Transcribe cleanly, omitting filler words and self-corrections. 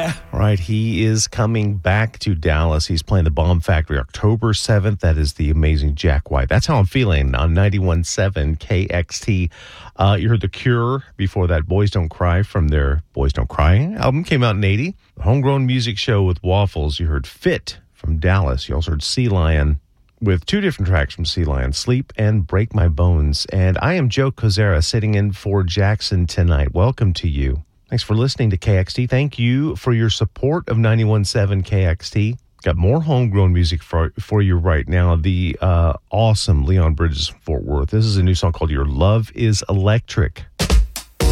All right, he is coming back to Dallas. He's playing the Bomb Factory October 7th. That is the amazing Jack White. That's how I'm feeling on 91.7 KXT. You heard The Cure. Before that, Boys Don't Cry from their Boys Don't Cry album. Came out in 80. The Homegrown Music Show with Waffles. You heard Fit from Dallas. You also heard Sea Lion with two different tracks from Sea Lion, Sleep and Break My Bones. And I am Joe Kozera, sitting in for Jackson tonight. Welcome to you. Thanks for listening to KXT. Thank you for your support of 91.7 KXT. Got more homegrown music for you right now. The awesome Leon Bridges from Fort Worth. This is a new song called Your Love is Electric.